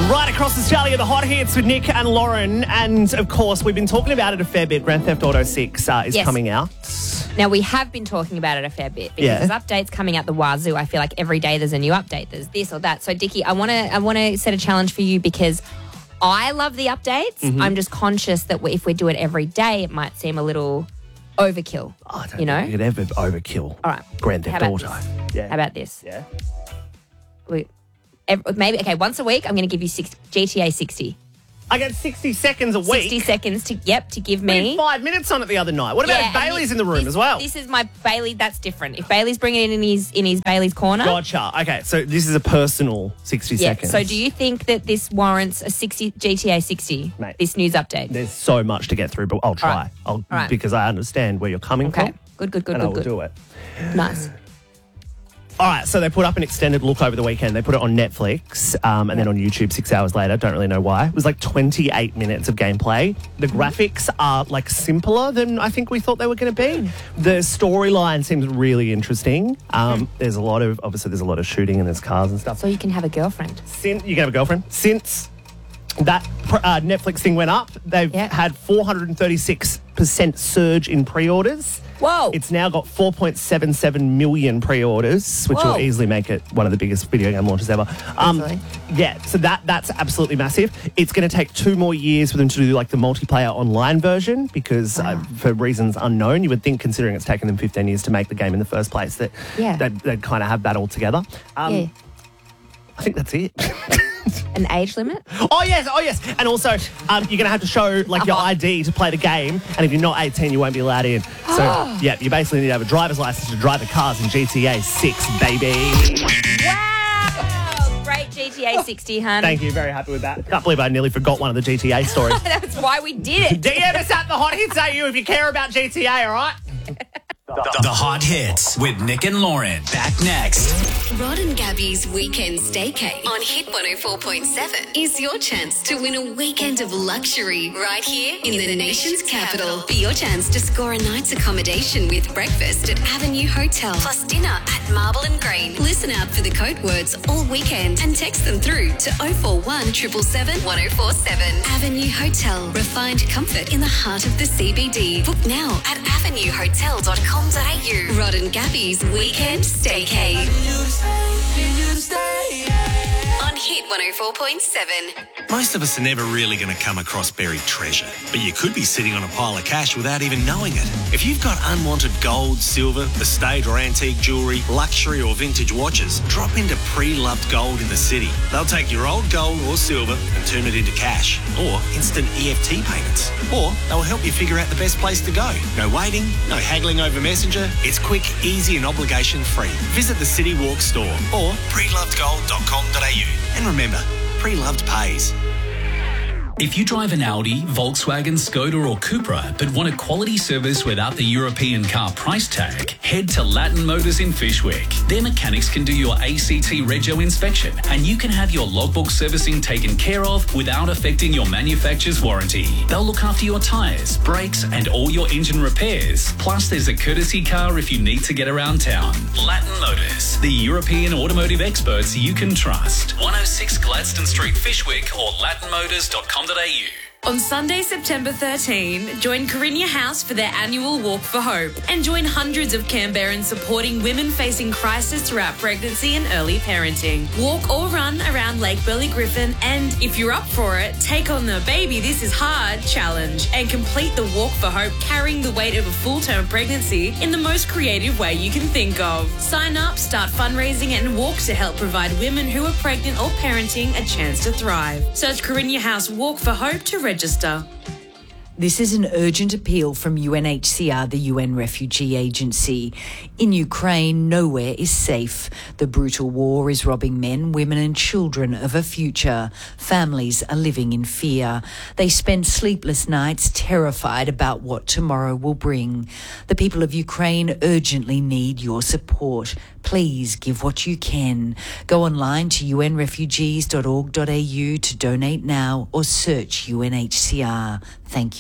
Right across Australia, the hot hits with Nick and Lauren. And, of course, we've been talking about it a fair bit. Grand Theft Auto 6 is coming out. Now, we have been talking about it a fair bit because there's updates coming out the wazoo. I feel like every day there's a new update. There's this or that. So, Dickie, I want to set a challenge for you because I love the updates. Mm-hmm. I'm just conscious that if we do it every day, it might seem a little overkill. I don't think you could ever overkill Grand Theft Auto. How about this? Yeah. Maybe once a week I'm going to give you GTA 60. I get 60 seconds a week. 60 seconds to give me. We had 5 minutes on it the other night. What about if Bailey's in the room as well? This is my Bailey. That's different. If Bailey's bringing it in his Bailey's corner. Gotcha. Okay, so this is a personal 60 seconds. So do you think that this warrants a GTA 60? Mate, this news update. There's so much to get through, but I'll try. Because I understand where you're coming from. Good. And I will do it. Nice. All right, so they put up an extended look over the weekend. They put it on Netflix and then on YouTube 6 hours later. Don't really know why. It was like 28 minutes of gameplay. The graphics are like simpler than I think we thought they were going to be. The storyline seems really interesting. There's a lot of shooting and there's cars and stuff. So you can have a girlfriend. You can have a girlfriend. Since that Netflix thing went up, they've had 436% surge in pre-orders. Whoa. It's now got 4.77 million pre-orders, which will easily make it one of the biggest video game launches ever. So that's absolutely massive. It's going to take 2 more years for them to do like the multiplayer online version because for reasons unknown, you would think considering it's taken them 15 years to make the game in the first place that they'd kind of have that all together. I think that's it. An age limit? Oh, yes. And also, you're going to have to show, your ID to play the game, and if you're not 18, you won't be allowed in. So, you basically need to have a driver's license to drive the cars in GTA 6, baby. Wow! Great GTA 60, hun. Thank you. Very happy with that. Can't believe I nearly forgot one of the GTA stories. That's why we did it. DM us at the hot hits at you if you care about GTA, all right? The Hot Hits with Nick and Lauren. Back next. Rod and Gabby's Weekend Staycay on Hit 104.7 is your chance to win a weekend of luxury right here in the nation's capital. For your chance to score a night's accommodation with breakfast at Avenue Hotel plus dinner at Marble and Green. Listen out for the code words all weekend and text them through to 041 777 1047. Avenue Hotel. Refined comfort in the heart of the CBD. Book now at avenuehotel.com. Rod and Gabby's Weekend Staycay on Hit 104.7. Most of us are never really going to come across buried treasure, but you could be sitting on a pile of cash without even knowing it. If you've got unwanted gold, silver, estate or antique jewellery, luxury or vintage watches, drop into Pre-Loved Gold in the city. They'll take your old gold or silver and turn it into cash or instant EFT payments. Or they'll help you figure out the best place to go. No waiting, no haggling over Messenger. It's quick, easy and obligation-free. Visit the City Walk store or prelovedgold.com.au. And remember, Pre-Loved pays. If you drive an Audi, Volkswagen, Skoda or Cupra but want a quality service without the European car price tag, head to Latin Motors in Fyshwick. Their mechanics can do your ACT Rego inspection and you can have your logbook servicing taken care of without affecting your manufacturer's warranty. They'll look after your tyres, brakes and all your engine repairs. Plus there's a courtesy car if you need to get around town. Latin Motors, the European automotive experts you can trust. 106 Gladstone Street, Fyshwick or latinmotors.com.au. On Sunday, September 13, join Carinya House for their annual Walk for Hope and join hundreds of Canberrans supporting women facing crisis throughout pregnancy and early parenting. Walk or run around Lake Burley Griffin and, if you're up for it, take on the Baby This Is Hard challenge and complete the Walk for Hope carrying the weight of a full-term pregnancy in the most creative way you can think of. Sign up, start fundraising and walk to help provide women who are pregnant or parenting a chance to thrive. Search Carinya House Walk for Hope to register. This is an urgent appeal from UNHCR, the UN Refugee Agency. In Ukraine, nowhere is safe. The brutal war is robbing men, women and children of a future. Families are living in fear. They spend sleepless nights terrified about what tomorrow will bring. The people of Ukraine urgently need your support. Please give what you can. Go online to unrefugees.org.au to donate now or search UNHCR. Thank you.